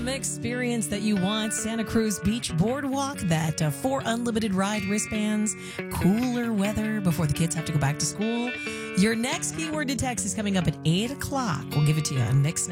Experience that you want. Santa Cruz Beach Boardwalk, that 4 unlimited ride wristbands, cooler weather before the kids have to go back to school. Your next keyword to text is coming up at 8 o'clock. We'll give it to you on Mix